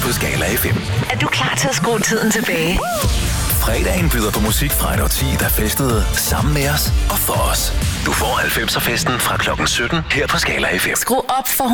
på Skala FM. Er du klar til at skrue tiden tilbage? Fredagen byder på musik fra et årti, der festede sammen med os og for os. Du får 90'er festen fra klokken 17 her på Skala FM. Skru op for